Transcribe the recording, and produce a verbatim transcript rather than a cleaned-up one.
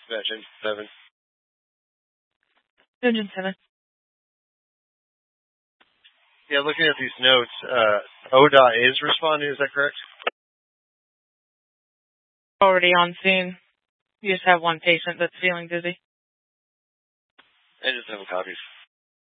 Dispatch engine seven. Engine seven. Yeah, looking at these notes, uh, O D O T is responding, is that correct? Already on scene. You just have one patient that's feeling dizzy. Engine seven copies.